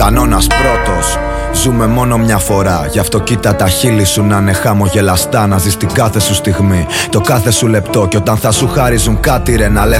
κανόνας πρώτος. Ζούμε μόνο μια φορά, γι' αυτό κοίτα τα χείλη σου να είναι χαμογελαστά. Να ζεις την κάθε σου στιγμή, το κάθε σου λεπτό. Κι όταν θα σου χάριζουν κάτι ρε, να λες